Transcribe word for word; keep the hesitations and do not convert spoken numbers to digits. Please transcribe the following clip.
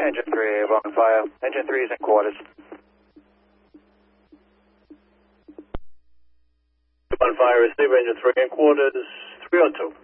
Engine three, on fire. Engine three is in quarters. On fire, receiver engine three in quarters, three oh two.